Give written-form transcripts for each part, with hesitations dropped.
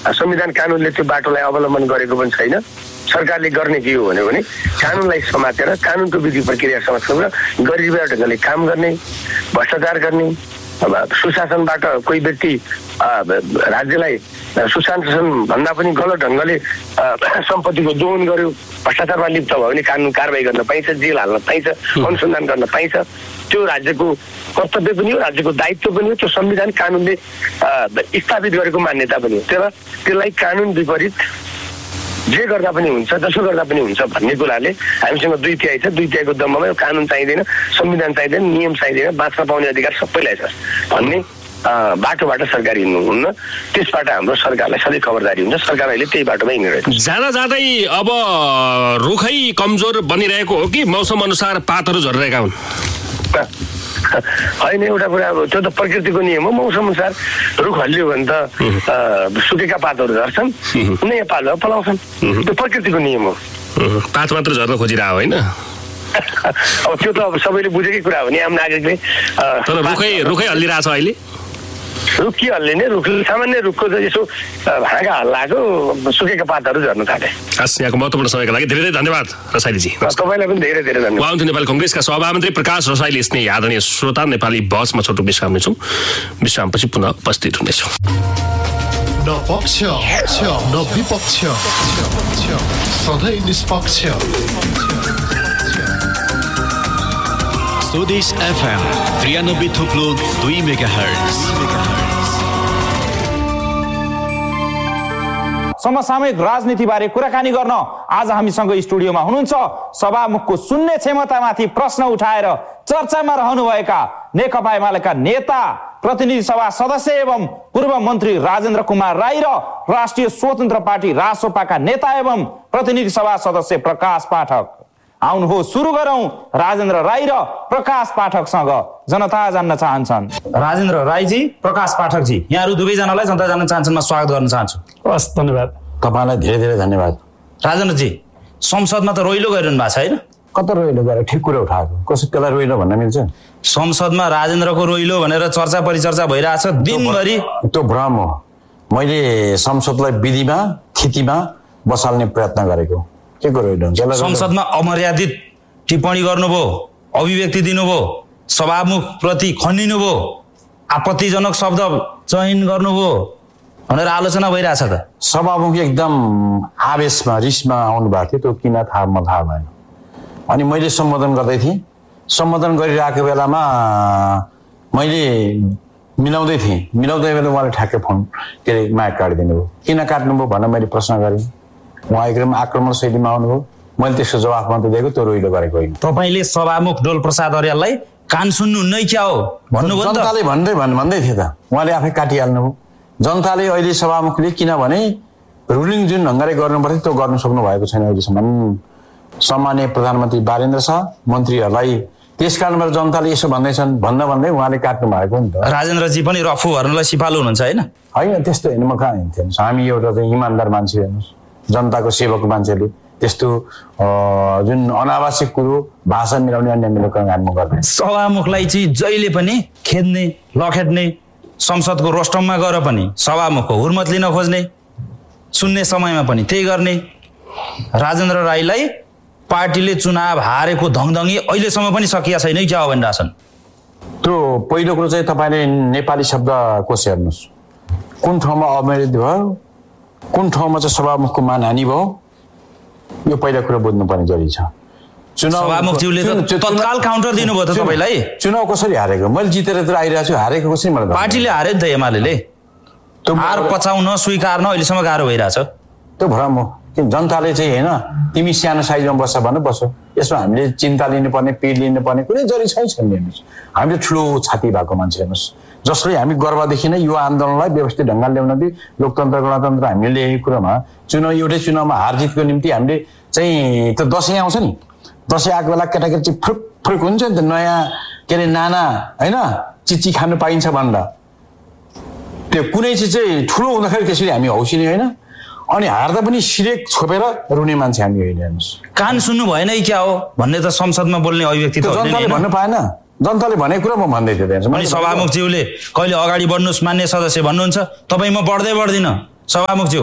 संविधान कानुनले त्यो बाटोलाई अवलम्बन गरेको पनि छैन। सरकारले गर्ने के हो भने कानुनलाई समातेर कानुनको विधि प्रक्रिया समक्ष गरिबी ढङ्गले काम गर्ने, भ्रष्टाचार गर्ने, अब सुशासनबाट कोही व्यक्ति राज्यलाई सुशासन भन्दा पनि गलत ढङ्गले सम्पत्तिको दोहन गर्यो, भ्रष्टाचारमा लिप्त भयो भने कानुन कारबाही गर्न पाइन्छ, जेल हाल्न पाइन्छ, अनुसन्धान गर्न पाइन्छ। त्यो राज्यको कर्तव्य पनि हो, राज्यको दायित्व पनि हो। त्यो संविधान कानुनले स्थापित गरेको मान्यता पनि हो। त्यसलाई कानुन विपरीत जे गर्दा पनि हुन्छ, जसो गर्दा पनि हुन्छ भन्ने कुराले हामीसँग 2/3 छ। 2/3 दम्बमा यो कानुन चाहिँदैन, संविधान चाहिँदैन, नियम चाहिँदैन, बाँच्न पाउने अधिकार सबैलाई छ भन्ने बाटोबाट सरकार हिँड्नुहुन्न। त्यसबाट हाम्रो सरकारलाई सधैँ खबरदारी हुन्छ। सरकार अहिले त्यही बाटोमा हिँडिरहेको छ। जाँदा जाँदै अब रुखै कमजोर बनिरहेको हो कि मौसम अनुसार पातहरू झरिरहेका हुन्? होइन, एउटा कुरा अब त्यो त प्रकृतिको नियम हो। मौसम अनुसार रुख हल्लियो भने त सुकेका पातहरू झर्छन्, नयाँ पातहरू पलाउँछन्। त्यो प्रकृतिको नियम हो। पात मात्र झर्न खोजिरहेको होइन? अब त्यो त अब सबैले बुझेकै कुरा हो नि आम नागरिकले। तर रुखै हल्लिरहेछ अहिले। रुख के हल्लिने? रुखले सामान्य रुखको चाहिँ यसो हाँगा हल्लाएको सुकेका पातहरू झर्न थाले। खास यहाँको महत्त्वपूर्ण समयको लागि धेरै धेरै धन्यवाद रसाइलीजी। तपाईँलाई पनि धेरै धेरै धन्यवाद। उहाँ हुनुहुन्थ्यो नेपाली कङ्ग्रेसका सभामन्त्री प्रकाश रसाइली। स्नेही आदरणीय श्रोता, नेपाली बसमा छोटो विश्राम लिन्छौँ। विश्रामपछि पुनः उपस्थित हुनेछौँ। न पक्ष न विपक्ष, सधैँ निष्पक्ष। स्वदेश FM 93.2 मेगाहर्ट्ज। समसामयिक राजनीतिबारे कुराकानी गर्न आज हामीसँग स्टुडियोमा हुनुहुन्छ सभामुखको सुन्ने क्षमतामाथि प्रश्न उठाएर चर्चामा रहनुभएका नेकपा एमालेका नेता, प्रतिनिधि सभा सदस्य एवं पूर्व मन्त्री राजेन्द्र कुमार राई र राष्ट्रिय स्वतन्त्र पार्टी रासोपाका नेता एवं प्रतिनिधि सभा सदस्य प्रकाश पाठक। आउनुहोस् सुरु गरौँ राजेन्द्र राई र प्रकाश पाठकसँग। जनता जान्न चाहन्छन्। राजेन्द्र राईजी, प्रकाश पाठकजी, यहाँहरू दुवैजनालाई जनता जान्न चाहन्छन् स्वागत गर्न चाहन्छु। हस्, धन्यवाद। तपाईँलाई धेरै धेरै धन्यवाद। राजेन्द्रजी, संसदमा त रोइलो गरिरहनु भएको छ होइन? कता रोइलो गरेर ठिक कुरा उठाएको? कसै त्यसलाई रोइलो भन्न मिल्छ? संसदमा राजेन्द्रको रोइलो भनेर चर्चा परिचर्चा भइरहेछ दिनभरि। त्यो भ्रम हो। मैले संसदलाई विधिमा थितिमा बसाल्ने प्रयत्न गरेको। के रोइलो हुन्छ? संसदमा अमर्यादित टिप्पणी गर्नुभयो, अभिव्यक्ति दिनुभयो, सभामुख प्रति खनिनुभयो, आपत्तिजनक शब्द चयन गर्नुभयो भनेर आलोचना भइरहेछ त। सभामुख एकदम आवेशमा रिसमा आउनु भएको थियो। त्यो किन थाहा भएन। अनि मैले सम्बोधन गर्दै थिएँ। सम्बोधन गरिरहेको बेलामा मैले मिलाउँदै थिएँ। मिलाउँदै बेला उहाँले ठ्याक्कै फोन के अरे माइक काटिदिनु भयो। किन काट्नुभयो भनेर मैले प्रश्न गरेँ। उहाँ एकदम आक्रमण शैलीमा आउनुभयो। मैले त्यसको जवाफ मात्रै दिएको, त्यो रोइलो गरेको होइन। तपाईँले सभामुख डोल प्रसाद अर्याललाई कान सुन्नुहुन्न क्या हो भन्नुभयो? जनताले भन्दै थियो त, उहाँले आफै काटिहाल्नुभयो। जनताले अहिले सभामुखले किनभने रुलिङ जुन ढङ्गले गर्नुपर्थ्यो त्यो गर्न सक्नु भएको छैन अहिलेसम्म। सम्माननीय प्रधानमन्त्री बारेन्द्र शाह मन्त्रीहरूलाई त्यस कारणबाट जनताले यसो भन्दैछन् भन्दै उहाँले काट्नु भएको नि त। राजेन्द्रजी पनि रफू भर्नलाई सिपालु हुनुहुन्छ होइन? होइन, त्यस्तो हेर्नु म कहाँ हिँड्थेँ। हामी एउटा चाहिँ इमान्दार मान्छे हेर्नुहोस्, जनताको सेवक मान्छेले त्यस्तो जुन अनावश्यक कुरो भाषा मिलाउने अन्य मिलाउने काम गर्दैन। सभामुखलाई चाहिँ जहिले पनि खेद्ने, लखेट्ने, संसदको रोस्टममा गएर पनि सभामुखको हुर्मत लिन खोज्ने, सुन्ने समयमा पनि त्यही गर्ने राजेन्द्र राईलाई पार्टीले चुनाव हारेको धङधङी अहिलेसम्म पनि सकिया छैन क्या हो भनिरहेछन्। त्यो पहिलो कुरो चाहिँ तपाईँले नेपाली शब्द कोष हेर्नुहोस्। कुन ठाउँमा अमर्यादित भयो, कुन ठाउँमा चाहिँ सभामुखको मानहानि भयो, यो पहिलो कुरो बुझ्नुपर्ने जरुरी छ। सभामुखज्यूले तत्काल काउन्टर दिनुभयो त तपाईँलाई। चुनाव कसरी हारेको? मैले जितेर त आइरहेको छु, हारेको कसरी? मलाई पार्टीले हारे नि त एमाले। हार पचाउन स्वीकार्न अहिलेसम्म गाह्रो भइरहेछ। त्यो भ्रम हो। जनताले चाहिँ होइन तिमी सानो साइजमा बस्छ भने बस्छौ, यसमा हामीले चिन्ता लिनुपर्ने, पीड लिनुपर्ने कुनै जरुरी छैन। हेर्नुहोस्, हामीले ठुलो छाती भएको मान्छे हेर्नुहोस्, जसले हामी गर्वदेखि नै यो आन्दोलनलाई व्यवस्थित ढङ्गले ल्याउन दि लोकतन्त्र गणतन्त्र हामीले ल्याएको कुरामा एउटै चुनावमा हार जितको निम्ति हामीले चाहिँ त्यो दसैँ आउँछ नि, दसैँ आएको बेला केटाकेटी चाहिँ फुरुक फुरुक हुन्छ नि त, नयाँ के अरे नाना होइन चिची खानु पाइन्छ भनेर। त्यो कुनै चिज चाहिँ ठुलो हुँदाखेरि त्यसरी हामी हौसिने होइन। अनि हार्दा पनि सिरेक छोपेर रुने मान्छे हामी होइन। हेर्नुहोस्, कान सुन्नु भएन क्या हो भन्ने त संसदमा बोल्ने अभिव्यक्ति जनताले भन्नु पाएन। जनताले भनेको कुरा म भन्दै थिएँ। अनि सभामुखज्यूले कहिले अगाडि बढ्नुहोस् मान्य सदस्य भन्नुहुन्छ, तपाईँ म बढ्दै बढ्दिनँ, सभामुखज्यू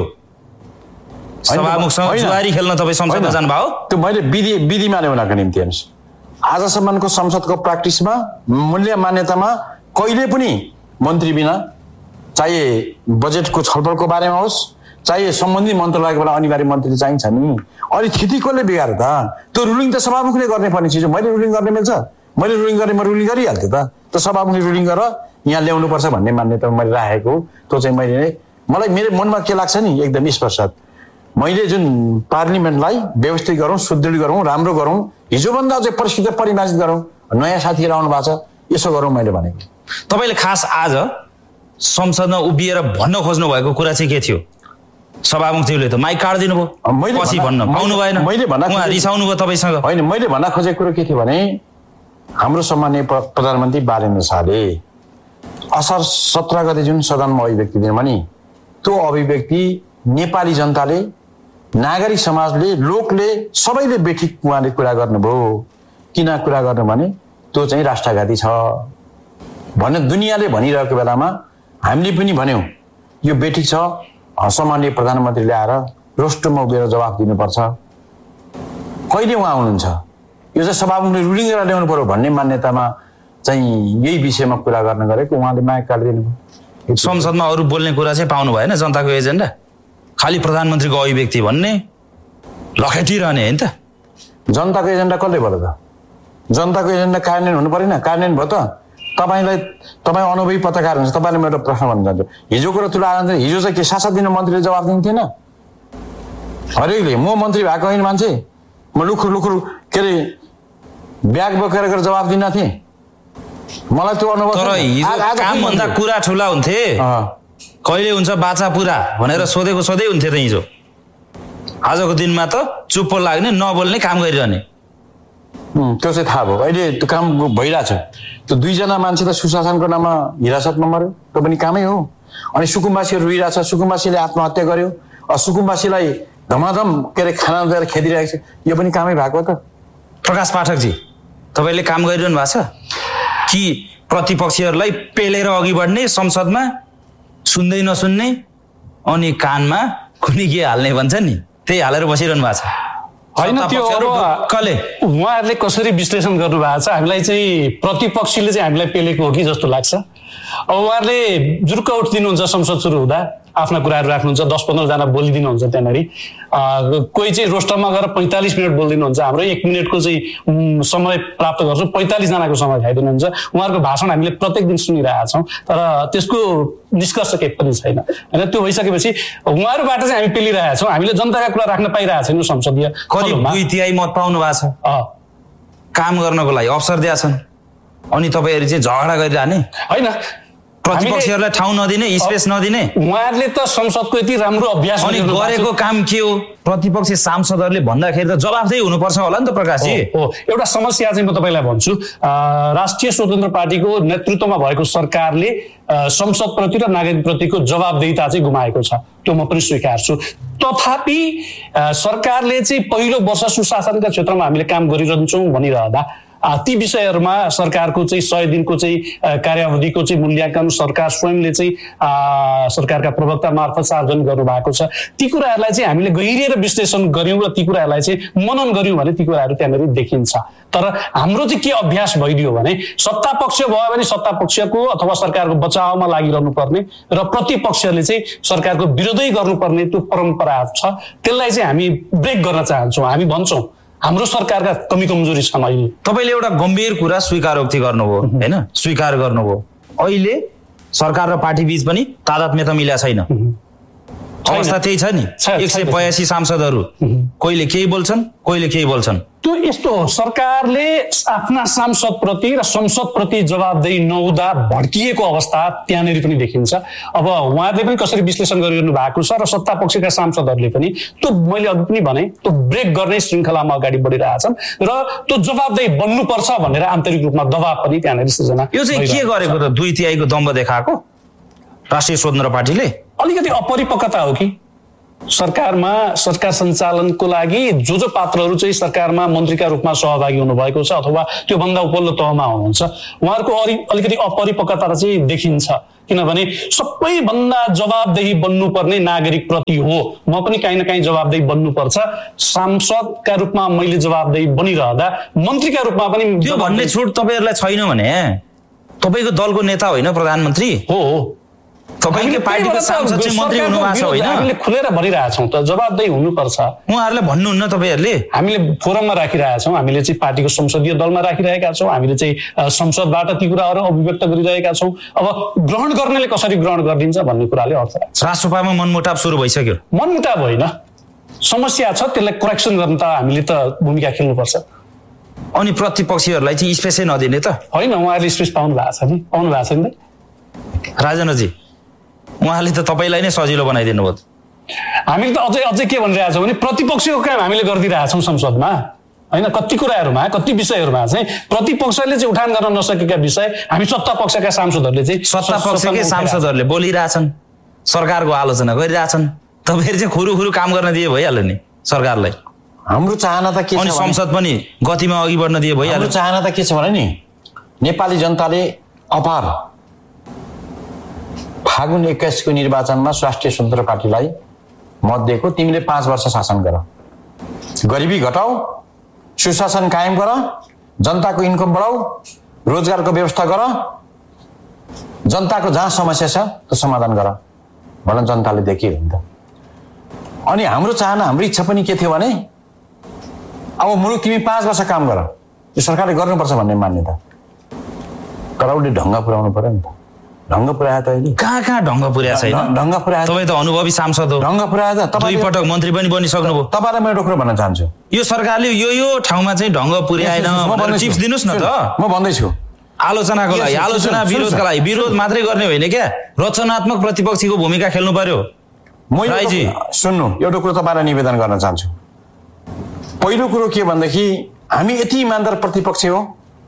सभामुखसँग जुवारी खेल्न तपाईँ संसदमा जानुभयो? त्यो मैले विधि माने हुनाको निम्ति हेर्नुहोस्, आजसम्मको संसदको प्र्याक्टिसमा मूल्य मान्यतामा कहिले पनि मन्त्री बिना, चाहे बजेटको छलफलको बारेमा होस्, चाहे सम्बन्धित मन्त्रालयको बेला अनिवार्य मन्त्री चाहिन्छ नि। अनि थिति कसले बिगार त? त्यो रुलिङ त सभामुखले गर्ने पर्ने चिज हो। मैले रुलिङ गर्ने मिल्छ? मैले रुलिङ गर्ने म रुलिङ गरिहाल्थेँ त। त्यो सभामुखले रुलिङ गरेर यहाँ ल्याउनुपर्छ भन्ने मान्यता मैले राखेको, त्यो चाहिँ मलाई मेरो मनमा के लाग्छ नि, एकदम स्पष्ट, मैले जुन पार्लिमेन्टलाई व्यवस्थित गरौँ, सुदृढ गरौँ, राम्रो गरौँ, हिजोभन्दा अझै परिस्थिति परिमार्जित गरौँ, नयाँ साथीहरू आउनु भएको छ, यसो गरौँ मैले भनेको। तपाईँले खास आज संसदमा उभिएर भन्न खोज्नु भएको कुरा चाहिँ के थियो? सभामुखज्यूले त माइक काटिदिनु भयो, पछि भन्न पाउनु भएन, उहाँ रिसाउनु भयो तपाईँसँग। होइन, मैले भन्न खोजेको कुरो के थियो भने हाम्रो सम्माननीय प्रधानमन्त्री बालेन्द्र शाहले असार 17 गते जुन सदनमा अभिव्यक्ति दिनु भने त्यो अभिव्यक्ति नेपाली जनताले, नागरिक समाजले, लोकले सबैले बेठिक उहाँले कुरा गर्नुभयो। किन कुरा गर्नु भने त्यो चाहिँ राष्ट्रघाती छ भन्ने दुनियाँले भनिरहेको बेलामा हामीले पनि भन्यौँ यो बेठिक छ, सम्माननीय प्रधानमन्त्रीले आएर रोस्टोमा उभिएर जवाफ दिनुपर्छ। कहिले उहाँ हुनुहुन्छ? यो चाहिँ सभामुखले रुलिङ गरेर ल्याउनु पर्यो भन्ने मान्यतामा चाहिँ यही विषयमा कुरा गर्न गरेको उहाँले माइक काटिदिनु भयो। संसदमा अरू बोल्ने कुरा चाहिँ पाउनु भएन? जनताको एजेन्डा खालि प्रधानमन्त्रीको अभिव्यक्ति भन्ने लखेटिरहने होइन त? जनताको एजेन्डा कसले बोल्यो त? जनताको एजेन्डा कार्यान्वयन हुनु परेन? कार्यान्वयन भयो त? तपाईँ अनुभवी पत्रकार हुनुहुन्छ, तपाईँले मेरो प्रश्न भन्न चाहन्छु, हिजोको र तुलना हिजो चाहिँ के 7 दिन मन्त्रीले जवाफ दिन्थेन? हरेकले म मन्त्री भएको होइन मान्छे, म लुखुर के अरे ब्याग बोकेर गएर जवाफ दिन थिएँ। मलाई त्यो अनुभव तर हिजो कामभन्दा कुरा ठुला हुन्थे। कहिले हुन्छ बाचा पुरा भनेर सोधेको सोधै हुन्थ्यो त हिजो। आजको दिनमा त चुप्प लाग्ने, नबोल्ने, काम गरिरहने। त्यो चाहिँ थाहा भयो। अहिले त्यो काम भइरहेछ। त्यो 2 जना मान्छे त सुशासनको नाममा हिरासतमा मर्यो, त्यो पनि कामै हो। अनि सुकुम्बासीहरू रोइरहेछ, सुकुम्बासीले आत्महत्या गर्यो, सुकुम्बासीलाई धमाधम के अरे खाना दिएर खेदिरहेको छ, यो पनि कामै भएको त। प्रकाश पाठकजी, तपाईँले काम गरिरहनु भएको छ कि प्रतिपक्षीहरूलाई पेलेर अघि बढ्ने, संसदमा सुन्दै नसुन्ने, अनि कानमा कुनै के हाल्ने भन्छ नि, त्यही हालेर बसिरहनु भएको छ? होइन, त्यो अब उहाँहरूले कसरी विश्लेषण गर्नु भएको छ, हामीलाई चाहिँ प्रतिपक्षीले चाहिँ हामीलाई पेलेको हो कि जस्तो लाग्छ। अब उहाँहरूले जुर्क उठिदिनुहुन्छ संसद सुरु हुँदा, आफ्ना कुराहरू राख्नुहुन्छ, 10-15 जना बोलिदिनुहुन्छ त्यहाँनिर, कोही चाहिँ रोस्टरमा गएर 45 मिनट बोलिदिनुहुन्छ, हाम्रो 1 मिनटको चाहिँ समय प्राप्त गर्छौँ, 45 जनाको समय खाइदिनुहुन्छ। उहाँहरूको भाषण हामीले प्रत्येक दिन सुनिरहेका छौँ, तर त्यसको निष्कर्ष केही पनि छैन होइन। त्यो भइसकेपछि उहाँहरूबाट चाहिँ हामी पेलिरहेका छौँ, हामीले जनताका कुरा राख्न पाइरहेका छैनौँ संसदीय। करिब 2/3 मत पाउनु भएको छ काम गर्नको लागि, अवसर दिएका छन्, अनि तपाईँहरू चाहिँ झगडा गरिरहने होइन? प्रतिपक्षीहरूलाई ठाउँ नदिने, स्पेस नदिने। उहाँहरूले त संसदको यति राम्रो अभ्यास गरेको काम के हो? प्रतिपक्षी सांसदहरूले भन्दाखेरि त जवाफदेही हुनुपर्छ होला नि त प्रकाशजी। एउटा समस्या चाहिँ म तपाईँलाई भन्छु, राष्ट्रिय स्वतन्त्र पार्टीको नेतृत्वमा भएको सरकारले संसदप्रति र नागरिकप्रतिको जवाबदेहिता चाहिँ गुमाएको छ, त्यो म पनि स्वीकार्छु। तथापि सरकारले चाहिँ पहिलो वर्ष सुशासनका क्षेत्रमा हामीले काम गरिरहन्छौँ भनिरहँदा ती विषयहरूमा सरकारको चाहिँ 100 दिनको चाहिँ कार्यावधिको चाहिँ मूल्याङ्कन सरकार स्वयंले चाहिँ सरकारका प्रवक्ता मार्फत सार्वजनिक गर्नुभएको छ। ती कुराहरूलाई चाहिँ हामीले गहिरिएर विश्लेषण गर्यौँ र ती कुराहरूलाई चाहिँ मनन गर्यौँ भने ती कुराहरू त्यहाँनिर देखिन्छ। तर हाम्रो चाहिँ के अभ्यास भइदियो भने सत्ता पक्ष भयो भने सत्ता पक्षको अथवा सरकारको बचावमा लागिरहनु पर्ने र प्रतिपक्षले चाहिँ सरकारको विरोधै गर्नुपर्ने त्यो परम्परा छ, त्यसलाई चाहिँ हामी ब्रेक गर्न चाहन्छौँ। हामी भन्छौँ हाम्रो सरकारका कमी कमजोरी छन्। अहिले तपाईँले एउटा गम्भीर कुरा स्वीकारोक्ति गर्नुभयो होइन, स्वीकार गर्नुभयो। अहिले सरकार र पार्टी बीच पनि तादात्म्य त मिलेको छैन, अवस्था त्यही छ नि। 182 सांसदहरू कोहीले केही बोल्छन्, कोहीले केही बोल्छन्। त्यो यस्तो हो, सरकारले आफ्ना सांसदप्रति र संसदप्रति जवाबदेही नहुँदा भड्किएको अवस्था त्यहाँनिर पनि देखिन्छ। अब उहाँहरूले पनि कसरी विश्लेषण गरिरहनु भएको छ र सत्ता पक्षका सांसदहरूले पनि त्यो मैले अघि पनि भने त्यो ब्रेक गर्ने श्रृङ्खलामा अगाडि बढिरहेछन् र त्यो जवाबदेही बन्नुपर्छ भनेर आन्तरिक रूपमा दबाव पनि त्यहाँनिर सृजना। यो चाहिँ के गरेको त? 2/3 दम्ब देखाएको राष्ट्रिय स्वतन्त्र पार्टीले? अलिकति अपरिपक्वता हो कि सरकारमा सरकार सञ्चालनको लागि जो पात्रहरू चाहिँ सरकारमा मन्त्रीका रूपमा सहभागी हुनुभएको छ अथवा त्योभन्दा उपल्लो तहमा हुनुहुन्छ उहाँहरूको अलिकति अपरिपक्वता चाहिँ देखिन्छ। किनभने सबैभन्दा जवाबदेही बन्नुपर्ने नागरिक प्रति हो, म पनि काहीँ न काहीँ जवाबदेही बन्नुपर्छ। सांसदका रूपमा मैले जवाबदेही बनिरहँदा मन्त्रीका रूपमा पनि त्यो भन्ने छुट तपाईँहरूलाई छैन भने तपाईँको दलको नेता होइन प्रधानमन्त्री हो। तपाईँको पार्टीको सांसद चाहिँ मन्त्री हुनुभएको छ होइन? हामीले खुलेर भनिरहेछौँ त जवाबदेही हुनुपर्छ। उहाँहरूलाई भन्नुहुन्न तपाईँहरूले? हामीले फोरममा राखिरहेछौँ, हामीले चाहिँ पार्टीको संसदीय दलमा राखिरहेका छौँ, हामीले चाहिँ संसदबाट ती कुराहरू अभिव्यक्त गरिरहेका छौँ। अब ग्रहण गर्नेले कसरी ग्रहण गरिदिन्छ भन्ने कुराले अर्थ लाग्छ। राष्ट्रसभामा मनमुटाव सुरु भइसक्यो। मनमुटाव होइन, समस्या छ, त्यसलाई करेक्सन गर्न त हामीले त भूमिका खेल्नुपर्छ। अनि प्रतिपक्षीहरूलाई चाहिँ स्पेसै नदिने त होइन? उहाँहरूले स्पेस पाउनु भएको छ नि, पाउनु भएको छैन। राजेन्द्रजी उहाँले त तपाईँलाई नै सजिलो बनाइदिनु भयो। हामीले त अझै के भनिरहेछौँ भने प्रतिपक्षको काम हामीले गरिदिइरहेछौँ संसदमा होइन। कति कुराहरूमा कति विषयहरूमा चाहिँ प्रतिपक्षले चाहिँ उठान गर्न नसकेका विषय हामी सत्ता पक्षका सांसदहरूले चाहिँ सत्ता पक्षकै सांसदहरूले बोलिरहेछन्, सरकारको आलोचना गरिरहेछन्। तपाईँहरू चाहिँ खुरुखुरु काम गर्न दिए भइहाल्यो नि सरकारलाई। हाम्रो चाहना त के छ, संसद पनि गतिमा अघि बढ्न दिए भइहाल्यो। हाम्रो चाहना त के छ भने नि नेपाली जनताले अपार फागुन 21 को निर्वाचनमा राष्ट्रिय स्वतन्त्र पार्टीलाई मत दिएको। तिमीले 5 वर्ष शासन गर, गरिबी घटाऊ, सुशासन कायम गर, जनताको इन्कम बढाऊ, रोजगारको व्यवस्था गर, जनताको जहाँ समस्या छ त्यो समाधान गर भन्न जनताले देखियो नि त। अनि हाम्रो चाहना हाम्रो इच्छा पनि के थियो भने अब मुलुक तिमी 5 वर्ष काम गर, यो सरकारले गर्नुपर्छ भन्ने मान्यता। तर उसले ढङ्ग पुर्याउनु पर्यो नि त। ढङ्ग पुर्यायो त अहिले कहाँ ढङ्ग पुर्याएको छैन? ढङ्ग पुर्यायो। तपाईँ त अनुभवी सांसद हो, ढङ्ग पुर्यायो त। तपाईँ 2 पटक मन्त्री पनि बनिसक्नुभयो। तपाईँलाई म एउटा कुरा भन्न चाहन्छु, यो सरकारले यो ठाउँमा चाहिँ ढङ्ग पुर्याएन भनेर टिप्स दिनुहोस् न त। म भन्दैछु आलोचनाको लागि, आलोचना विरोधका लागि। विरोध मात्रै गर्ने होइन क्या, रचनात्मक प्रतिपक्षीको भूमिका खेल्नु पर्यो। राईजी सुन्नु, एउटा कुरो तपाईँलाई निवेदन गर्न चाहन्छु। पहिलो कुरो के भनेदेखि हामी यति इमान्दार प्रतिपक्ष हो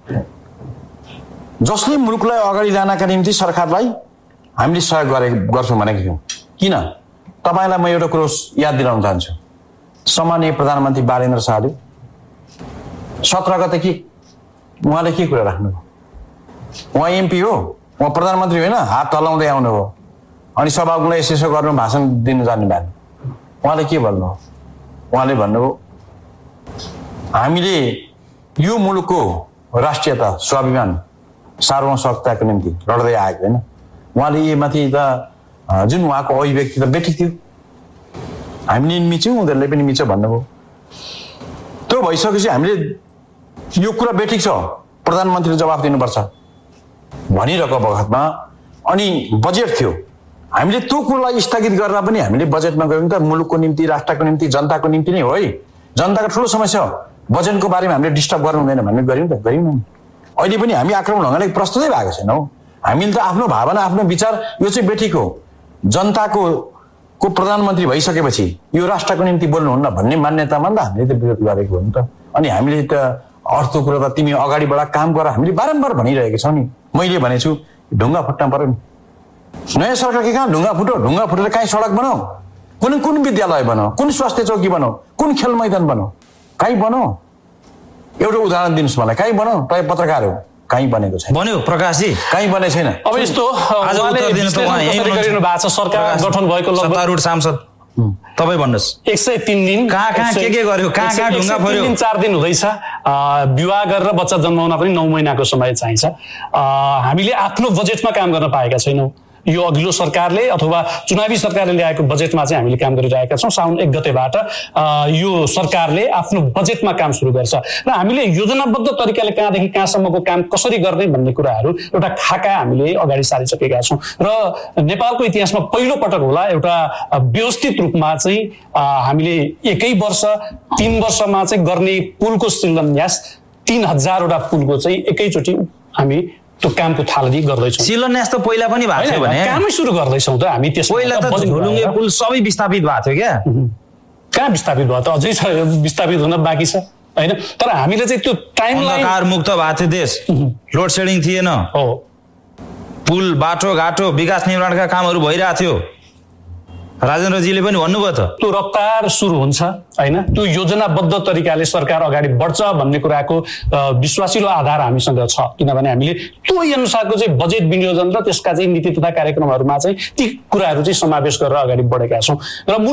जसले मुलुकलाई अगाडि लानका निम्ति सरकारलाई हामीले सहयोग गर्छौँ भनेको थियौँ। किन? तपाईँलाई म एउटा कुरो याद दिलाउन चाहन्छु। सम्माननीय प्रधानमन्त्री बालेन्द्र शाहले 17 गते कि उहाँले के कुरा राख्नुभयो? उहाँ एमपी हो, उहाँ प्रधानमन्त्री होइन, हात हल्लाउँदै आउनुभयो। अनि सभामुखलाई यसो गर्नु, भाषण दिनु जानु भएन। उहाँले के भन्नुभयो? उहाँले भन्नुभयो हामीले यो मुलुकको राष्ट्रियता, स्वाभिमान, सार्वभौमताको निम्ति लड्दै आएको होइन। उहाँले यो माथि त जुन उहाँको अभिव्यक्ति त बेठिक थियो, हामीले मिच्यौँ उनीहरूले पनि मिच्यो भन्नुभयो। त्यो भइसकेपछि हामीले यो कुरा बेठिक छ, प्रधानमन्त्रीले जवाफ दिनुपर्छ भनिरहेको बखतमा अनि बजेट थियो, हामीले त्यो कुरालाई स्थगित गरेर पनि हामीले बजेटमा गयौँ त मुलुकको निम्ति, राष्ट्रको निम्ति, जनताको निम्ति नै हो है। जनताको ठुलो समस्या हो, बजेटको बारेमा हामीले डिस्टर्ब गर्नु हुँदैन भन्ने गऱ्यौँ त, गऱ्यौँ न। अहिले पनि हामी आक्रमण ढङ्गले प्रस्तुतै भएको छैनौँ। हामीले त आफ्नो भावना, आफ्नो विचार, यो चाहिँ बेठिक हो। जनताको प्रधानमन्त्री भइसकेपछि यो राष्ट्रको निम्ति बोल्नुहुन्न भन्ने मान्यतामा त हामीले त विरोध गरेको हो नि त। अनि हामीले त अर्को कुरो त तिमी अगाडि बढा, काम गर, हामीले बारम्बार भनिरहेको छौँ नि। मैले भनेछु ढुङ्गा फुट्न पर्यो नि। नयाँ सरकार के कहाँ ढुङ्गा फुटो? ढुङ्गा फुटेर कहीँ सडक बनाऊ, कुन विद्यालय बनाऊ, कुन स्वास्थ्य चौकी बनाऊ, कुन खेल मैदान बनाऊ, कहीँ बनाऊ। एउटा उदाहरण दिनुहोस् मलाई, कहीँ बनाऊ? तपाईँ पत्रकार हो, कहीँ बनेको छैन। बन्यो प्रकाशजी? कहीँ बनेको छैन। अब यस्तो आज उत्तर दिन त उहाँ यही गरिनु भएको छ। सरकार गठन भएको लगभग सत्तारूढ सांसद तपाईँ भन्नुहोस्। 103 दिन कहाँ के गर्यो? कहाँ ढुङ्गा पर्यो? 4 दिन हुँदैछ। विवाह गरेर बच्चा जन्माउन पनि 9 महिनाको समय चाहिन्छ। हामीले आफ्नो बजेटमा काम गर्न पाएका छैनौँ। यो अघिल्लो सरकारले अथवा चुनावी सरकारले ल्याएको बजेटमा चाहिँ हामीले काम गरिरहेका छौँ। साउन 1 गतेबाट यो सरकारले आफ्नो बजेटमा काम सुरु गर्छ र हामीले योजनाबद्ध तरिकाले कहाँदेखि कहाँसम्मको काम कसरी गर्ने भन्ने कुराहरू एउटा खाका हामीले अगाडि सारिसकेका छौँ। र नेपालको इतिहासमा पहिलो पटक होला एउटा व्यवस्थित रूपमा चाहिँ हामीले 1 वर्ष 3 वर्षमा चाहिँ गर्ने पुलको शिलान्यास 3000 वटा पुलको चाहिँ एकैचोटि हामी त्यो कामको थालनी गर्दैछौँ। शिलान्यास त पहिला पनि भएको थियो भने कामै सुरु गर्दैछौँ त हामी। त्यसमा पहिला त झोलुङ्गे पुल सबै विस्थापित भएको थियो क्या। कहाँ विस्थापित भयो त? अझै छ, विस्थापित हुन बाँकी छ होइन। तर हामीले चाहिँ त्यो टाइमलाइन, अन्धकार मुक्त भएको थियो देश, लोड सेडिङ थिएन, पुल, बाटो घाटो, विकास निर्माणका कामहरू भइरहेको थियो। राजेन्द्रजीले पनि भन्नुभयो त त्यो रफ्तार सुरु हुन्छ होइन, त्यो योजनाबद्ध तरिकाले सरकार अगाडि बढ्छ भन्ने कुराको विश्वासिलो आधार हामीसँग छ, किनभने हामीले त्यो अनुसारको चाहिँ बजेट विनियोजन र त्यसका चाहिँ नीति तथा कार्यक्रमहरूमा चाहिँ ती कुराहरू चाहिँ समावेश गरेर अगाडि बढेका छौँ र